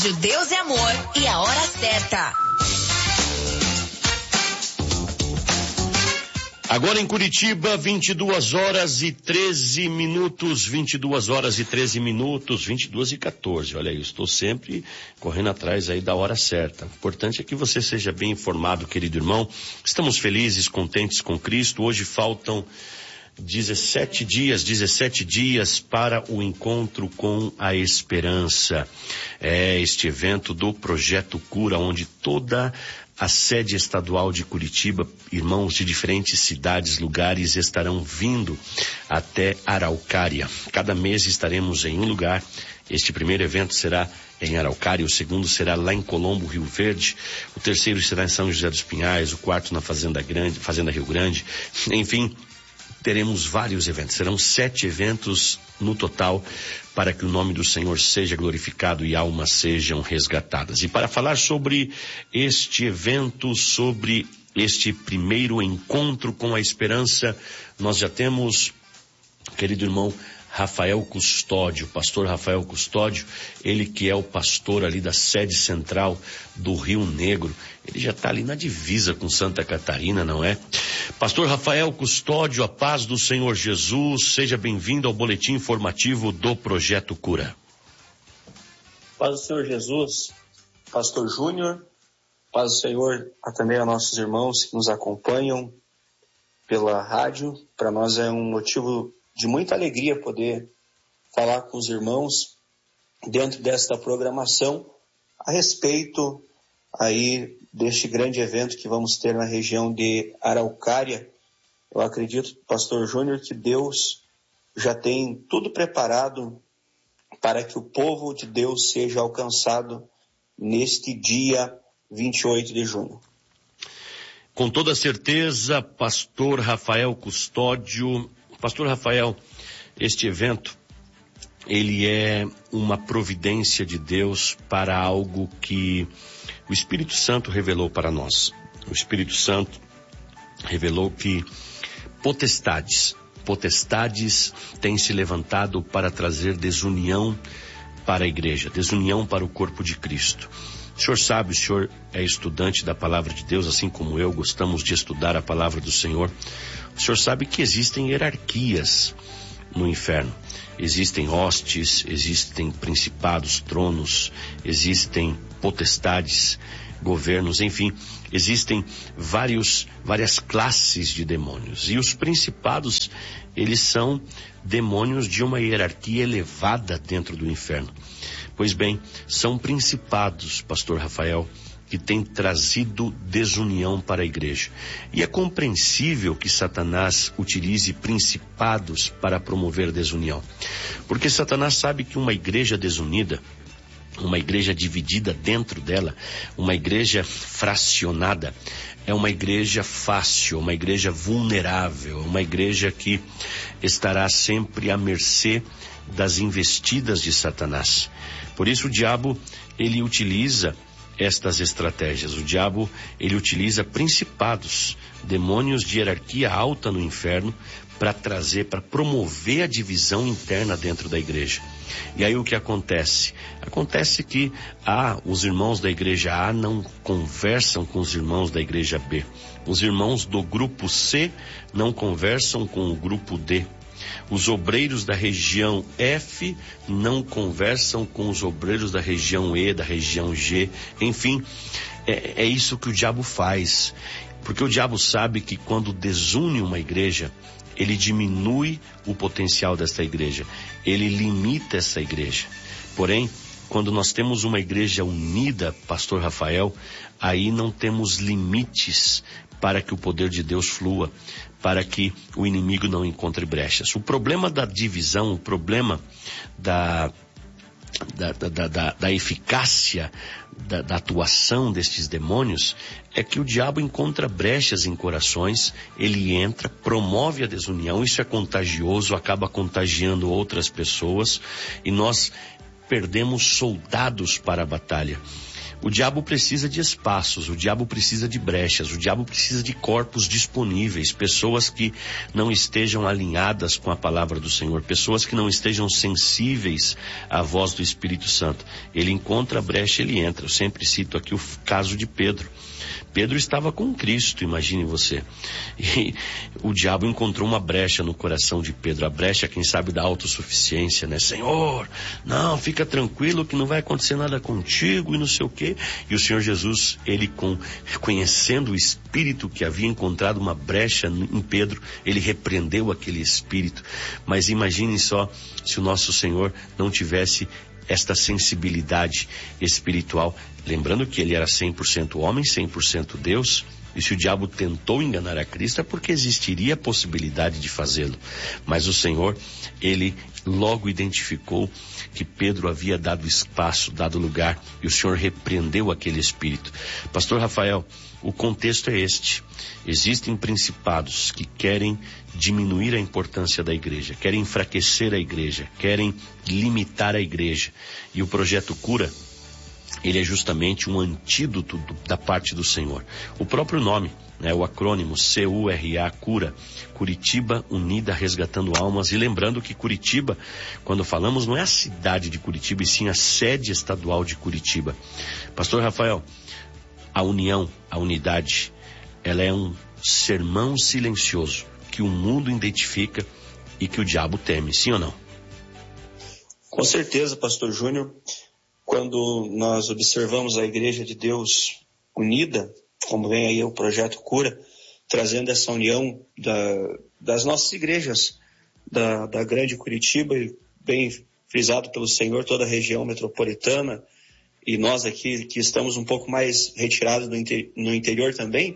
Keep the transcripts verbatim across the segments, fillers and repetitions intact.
Deus é amor e a hora certa. Agora em Curitiba, vinte e duas horas e treze minutos, vinte e duas horas e treze minutos, vinte e duas e quatorze. Olha aí, eu estou sempre correndo atrás aí da hora certa. O importante é que você seja bem informado, querido irmão. Estamos felizes, contentes com Cristo. Hoje faltam dezessete dias, dezessete dias para o encontro com a esperança. É este evento do Projeto Cura, onde toda a sede estadual de Curitiba, irmãos de diferentes cidades, lugares, estarão vindo até Araucária. Cada mês estaremos em um lugar. Este primeiro evento será em Araucária, o segundo será lá em Colombo, Rio Verde, o terceiro será em São José dos Pinhais, o quarto na Fazenda Grande, Fazenda Rio Grande. Enfim, teremos vários eventos. Serão sete eventos no total para que o nome do Senhor seja glorificado e almas sejam resgatadas. E para falar sobre este evento, sobre este primeiro encontro com a esperança, nós já temos, querido irmão, Rafael Custódio, pastor Rafael Custódio, ele que é o pastor ali da sede central do Rio Negro. Ele já está ali na divisa com Santa Catarina, não é? Pastor Rafael Custódio, a paz do Senhor Jesus, seja bem-vindo ao boletim informativo do Projeto Cura. Paz do Senhor Jesus, pastor Júnior, paz do Senhor a também a nossos irmãos que nos acompanham pela rádio. Para nós é um motivo de muita alegria poder falar com os irmãos dentro desta programação a respeito aí deste grande evento que vamos ter na região de Araucária. Eu acredito, pastor Júnior, que Deus já tem tudo preparado para que o povo de Deus seja alcançado neste dia vinte e oito de junho. Com toda certeza, pastor Rafael Custódio. Pastor Rafael, este evento, ele é uma providência de Deus para algo que o Espírito Santo revelou para nós. O Espírito Santo revelou que potestades, potestades têm se levantado para trazer desunião para a igreja, desunião para o corpo de Cristo. O senhor sabe, o senhor é estudante da palavra de Deus, assim como eu, gostamos de estudar a palavra do Senhor. O senhor sabe que existem hierarquias no inferno. Existem hostes, existem principados, tronos, existem potestades, governos, enfim, existem vários, várias classes de demônios. E os principados, eles são demônios de uma hierarquia elevada dentro do inferno. Pois bem, são principados, pastor Rafael, que têm trazido desunião para a igreja. E é compreensível que Satanás utilize principados para promover desunião. Porque Satanás sabe que uma igreja desunida, uma igreja dividida dentro dela, uma igreja fracionada, é uma igreja fácil, uma igreja vulnerável, uma igreja que estará sempre à mercê das investidas de Satanás. Por isso o diabo, ele utiliza estas estratégias. O diabo, ele utiliza principados, demônios de hierarquia alta no inferno, para trazer, para promover a divisão interna dentro da igreja. E aí o que acontece? Acontece que ah, os irmãos da igreja A não conversam com os irmãos da igreja B. Os irmãos do grupo C não conversam com o grupo D. Os obreiros da região F não conversam com os obreiros da região E, da região G. Enfim, é, é isso que o diabo faz. Porque o diabo sabe que quando desune uma igreja, ele diminui o potencial desta igreja. Ele limita essa igreja. Porém, quando nós temos uma igreja unida, pastor Rafael, aí não temos limites para que o poder de Deus flua, para que o inimigo não encontre brechas. O problema da divisão, o problema da, da, da, da, da eficácia da, da atuação destes demônios é que o diabo encontra brechas em corações, ele entra, promove a desunião, isso é contagioso, acaba contagiando outras pessoas, e nós perdemos soldados para a batalha. O diabo precisa de espaços, o diabo precisa de brechas, o diabo precisa de corpos disponíveis, pessoas que não estejam alinhadas com a palavra do Senhor, pessoas que não estejam sensíveis à voz do Espírito Santo. Ele encontra a brecha, ele entra. Eu sempre cito aqui o caso de Pedro. Pedro estava com Cristo, imagine você. E o diabo encontrou uma brecha no coração de Pedro, a brecha, quem sabe, da autossuficiência, né? Senhor, não, fica tranquilo que não vai acontecer nada contigo e não sei o quê. E o Senhor Jesus, ele com, conhecendo o espírito que havia encontrado uma brecha em Pedro, ele repreendeu aquele espírito. Mas imaginem só se o nosso Senhor não tivesse esta sensibilidade espiritual, lembrando que ele era cem por cento homem, cem por cento Deus, e se o diabo tentou enganar a Cristo é porque existiria a possibilidade de fazê-lo. Mas o Senhor, ele logo identificou que Pedro havia dado espaço, dado lugar, e o Senhor repreendeu aquele espírito. Pastor Rafael, o contexto é este. Existem principados que querem diminuir a importância da igreja, querem enfraquecer a igreja, querem limitar a igreja. E o projeto Cura, ele é justamente um antídoto do, da parte do Senhor. O próprio nome, né, o acrônimo C U R A, Cura, Curitiba Unida Resgatando Almas. E lembrando que Curitiba, quando falamos, não é a cidade de Curitiba, e sim a sede estadual de Curitiba. Pastor Rafael, a união, a unidade, ela é um sermão silencioso que o mundo identifica e que o diabo teme, sim ou não? Com certeza, pastor Júnior. Quando nós observamos a Igreja de Deus unida, como vem aí o projeto Cura, trazendo essa união da, das nossas igrejas da, da grande Curitiba, e bem frisado pelo Senhor, toda a região metropolitana, e nós aqui que estamos um pouco mais retirados no, inter, no interior também,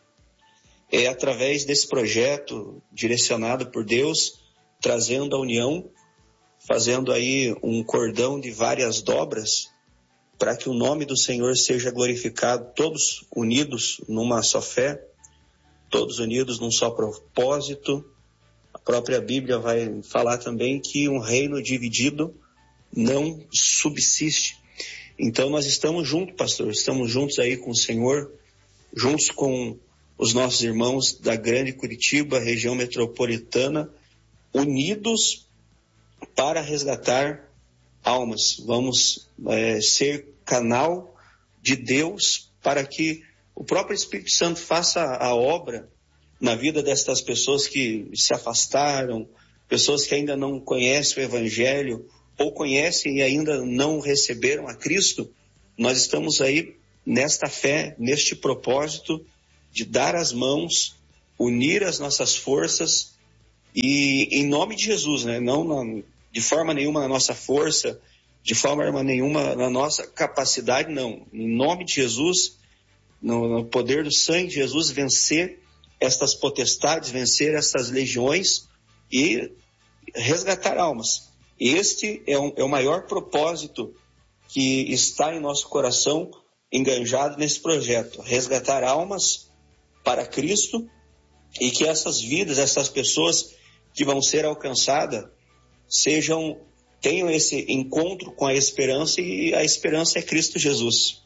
é através desse projeto direcionado por Deus, trazendo a união, fazendo aí um cordão de várias dobras, para que o nome do Senhor seja glorificado, todos unidos numa só fé, todos unidos num só propósito. A própria Bíblia vai falar também que um reino dividido não subsiste. Então nós estamos juntos, pastor, estamos juntos aí com o Senhor, juntos com os nossos irmãos da grande Curitiba, região metropolitana, unidos para resgatar almas. Vamos é, ser canal de Deus para que o próprio Espírito Santo faça a obra na vida destas pessoas que se afastaram, pessoas que ainda não conhecem o Evangelho ou conhecem e ainda não receberam a Cristo. Nós estamos aí nesta fé, neste propósito de dar as mãos, unir as nossas forças e em nome de Jesus, né? Não na, de forma nenhuma na nossa força, de forma nenhuma na nossa capacidade, não. Em nome de Jesus, no, no poder do sangue de Jesus, vencer estas potestades, vencer estas legiões e resgatar almas. Este é, um, é o maior propósito que está em nosso coração, enganjado nesse projeto, resgatar almas para Cristo, e que essas vidas, essas pessoas que vão ser alcançadas, sejam, tenham esse encontro com a esperança, e a esperança é Cristo Jesus.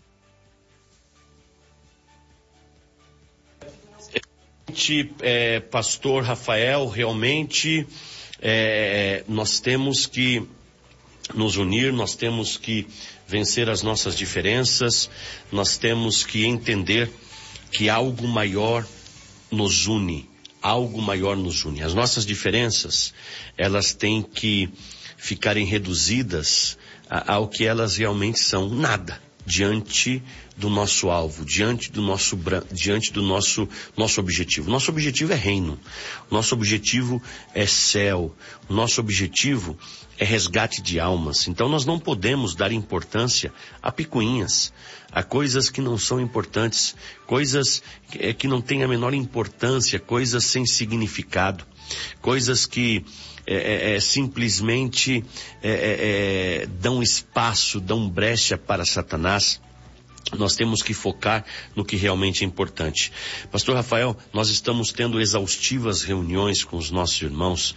É, pastor Rafael, realmente é, nós temos que nos unir, nós temos que vencer as nossas diferenças, nós temos que entender que algo maior nos une, algo maior nos une. As nossas diferenças, elas têm que ficarem reduzidas ao que elas realmente são, nada, diante do nosso alvo, diante do nosso, diante do nosso, nosso objetivo. Nosso objetivo é reino, nosso objetivo é céu, o nosso objetivo é resgate de almas. Então nós não podemos dar importância a picuinhas, a coisas que não são importantes, coisas que, que não têm a menor importância, coisas sem significado, coisas que é, é, é, simplesmente é, é, dão espaço, dão brecha para Satanás. Nós temos que focar no que realmente é importante. Pastor Rafael, nós estamos tendo exaustivas reuniões com os nossos irmãos.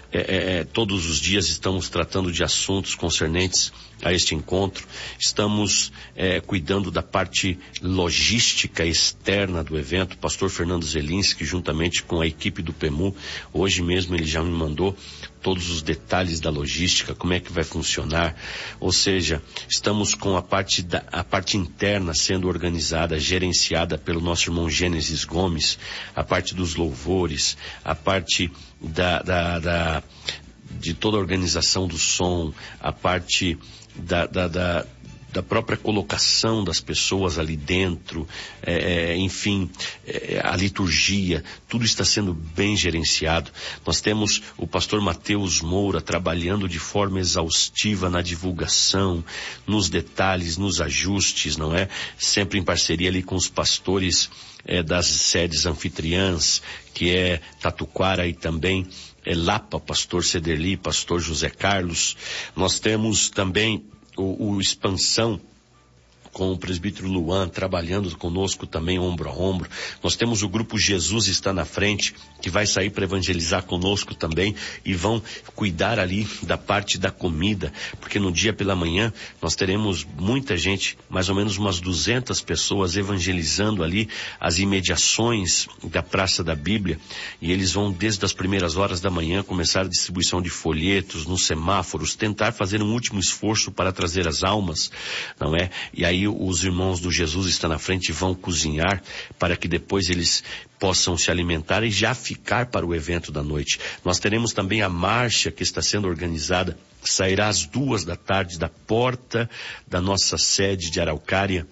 É, é, todos os dias estamos tratando de assuntos concernentes a este encontro. Estamos é, cuidando da parte logística externa do evento. O pastor Fernando Zelinski, juntamente com a equipe do P E M U, hoje mesmo ele já me mandou todos os detalhes da logística, como é que vai funcionar. Ou seja, estamos com a parte, da, a parte interna sendo organizada, gerenciada pelo nosso irmão Gênesis Gomes, a parte dos louvores, a parte da, da, da, de toda a organização do som, a parte da, da, da da própria colocação das pessoas ali dentro, é, enfim, é, a liturgia, tudo está sendo bem gerenciado. Nós temos o pastor Mateus Moura trabalhando de forma exaustiva na divulgação, nos detalhes, nos ajustes, não é? Sempre em parceria ali com os pastores é, das sedes anfitriãs, que é Tatuquara e também é Lapa, pastor Cederli, pastor José Carlos. Nós temos também O, o Expansão, com o presbítero Luan, trabalhando conosco também ombro a ombro. Nós temos o grupo Jesus Está na Frente, que vai sair para evangelizar conosco também, e vão cuidar ali da parte da comida, porque no dia pela manhã nós teremos muita gente, mais ou menos umas duzentas pessoas evangelizando ali as imediações da Praça da Bíblia, e eles vão desde as primeiras horas da manhã começar a distribuição de folhetos nos semáforos, tentar fazer um último esforço para trazer as almas, não é? E aí os irmãos do Jesus Está na Frente vão cozinhar para que depois eles possam se alimentar e já ficar para o evento da noite. Nós teremos também a marcha que está sendo organizada, sairá às duas da tarde da porta da nossa sede de Araucária,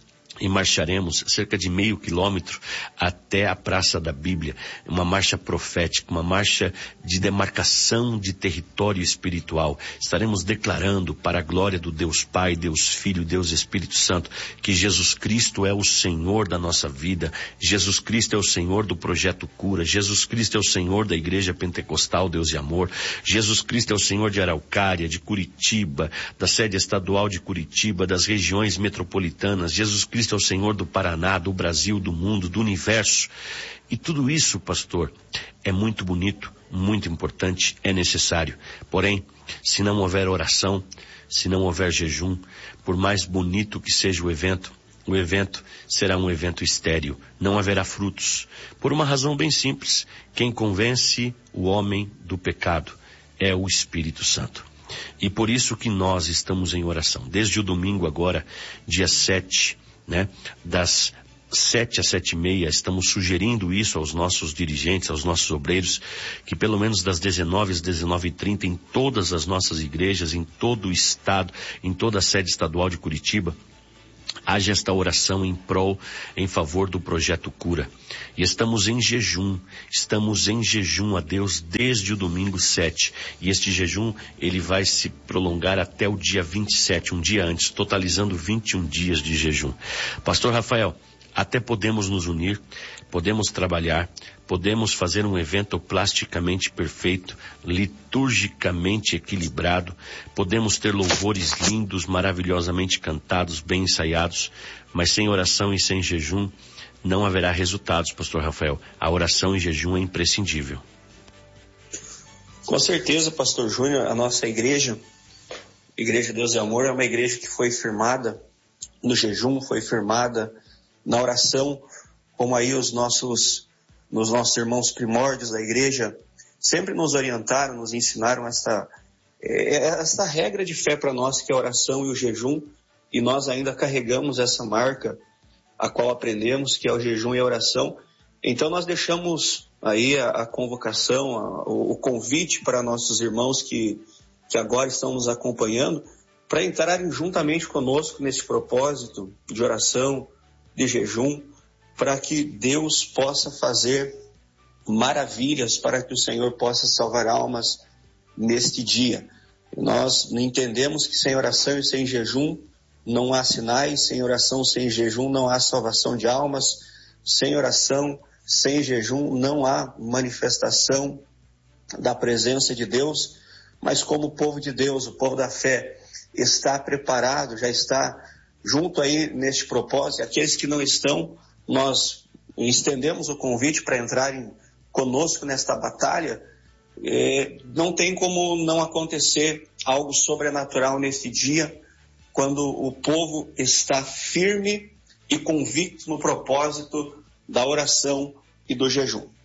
e marcharemos cerca de meio quilômetro até a Praça da Bíblia, uma marcha profética, uma marcha de demarcação de território espiritual. Estaremos declarando para a glória do Deus Pai, Deus Filho, Deus Espírito Santo, que Jesus Cristo é o Senhor da nossa vida, Jesus Cristo é o Senhor do Projeto Cura, Jesus Cristo é o Senhor da Igreja Pentecostal Deus e Amor, Jesus Cristo é o Senhor de Araucária, de Curitiba, da sede estadual de Curitiba, das regiões metropolitanas, Jesus Cristo é o Senhor do Paraná, do Brasil, do mundo, do universo. E tudo isso, pastor, é muito bonito, muito importante, é necessário. Porém, se não houver oração, se não houver jejum, por mais bonito que seja o evento, o evento será um evento estéril, não haverá frutos. Por uma razão bem simples, quem convence o homem do pecado é o Espírito Santo. E por isso que nós estamos em oração. Desde o domingo agora, dia sete, né, das sete às sete e meia, estamos sugerindo isso aos nossos dirigentes, aos nossos obreiros, que pelo menos das dezenove às dezenove e trinta, em todas as nossas igrejas, em todo o estado, em toda a sede estadual de Curitiba, haja esta oração em prol, em favor do Projeto Cura. E estamos em jejum, estamos em jejum a Deus desde o domingo sete. E este jejum, ele vai se prolongar até o dia vinte e sete, um dia antes, totalizando vinte e um dias de jejum. Pastor Rafael, até podemos nos unir, podemos trabalhar, podemos fazer um evento plasticamente perfeito, liturgicamente equilibrado, podemos ter louvores lindos, maravilhosamente cantados, bem ensaiados, mas sem oração e sem jejum não haverá resultados, pastor Rafael. A oração e jejum é imprescindível. Com certeza, pastor Júnior, a nossa igreja, Igreja Deus e Amor, é uma igreja que foi firmada no jejum, foi firmada na oração, como aí os nossos, os nossos irmãos primórdios da igreja sempre nos orientaram, nos ensinaram essa, essa regra de fé para nós, que é a oração e o jejum, e nós ainda carregamos essa marca, a qual aprendemos, que é o jejum e a oração. Então nós deixamos aí a, a convocação, a, o, o convite para nossos irmãos que, que agora estão nos acompanhando, para entrarem juntamente conosco nesse propósito de oração, de jejum, para que Deus possa fazer maravilhas, para que o Senhor possa salvar almas neste dia. Nós entendemos que sem oração e sem jejum não há sinais, sem oração, sem jejum não há salvação de almas, sem oração, sem jejum não há manifestação da presença de Deus, mas como o povo de Deus, o povo da fé, está preparado, já está junto aí neste propósito. Aqueles que não estão, nós estendemos o convite para entrarem conosco nesta batalha. É, não tem como não acontecer algo sobrenatural nesse dia, quando o povo está firme e convicto no propósito da oração e do jejum.